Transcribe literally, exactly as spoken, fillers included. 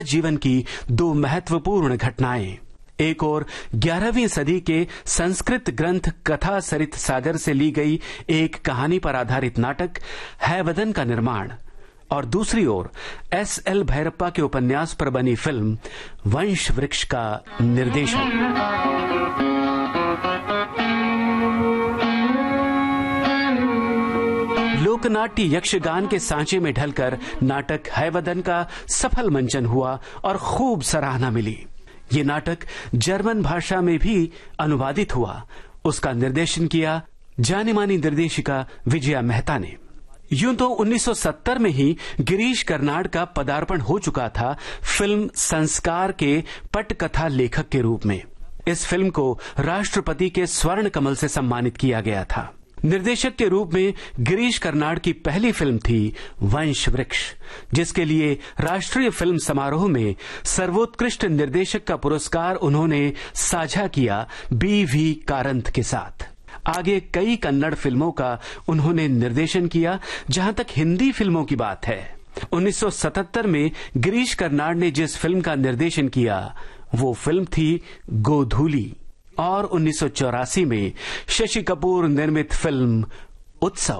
जीवन की दो महत्वपूर्ण घटनाएं। एक और ग्यारहवीं सदी के संस्कृत ग्रंथ कथा सरित सागर से ली गई एक कहानी पर आधारित नाटक हैवदन का निर्माण, और दूसरी ओर एस एल भैरप्पा के उपन्यास पर बनी फिल्म वंश वृक्ष का निर्देशन। लोकनाट्य यक्षगान के सांचे में ढलकर नाटक हैवदन का सफल मंचन हुआ और खूब सराहना मिली। ये नाटक जर्मन भाषा में भी अनुवादित हुआ। उसका निर्देशन किया जानी मानी निर्देशिका विजया मेहता ने। यूं तो उन्नीस सौ सत्तर में ही गिरीश कर्नाड का पदार्पण हो चुका था फिल्म संस्कार के पटकथा लेखक के रूप में। इस फिल्म को राष्ट्रपति के स्वर्ण कमल से सम्मानित किया गया था। निर्देशक के रूप में गिरीश कर्नाड की पहली फिल्म थी वंश वृक्ष, जिसके लिए राष्ट्रीय फिल्म समारोह में सर्वोत्कृष्ट निर्देशक का पुरस्कार उन्होंने साझा किया बी वी कारंत के साथ। आगे कई कन्नड़ फिल्मों का उन्होंने निर्देशन किया। जहां तक हिंदी फिल्मों की बात है, उन्नीस सौ सतहत्तर में गिरीश कर्नाड ने जिस फिल्म का निर्देशन किया वो फिल्म थी गोधूली, और उन्नीस सौ चौरासी में शशि कपूर निर्मित फिल्म उत्सव।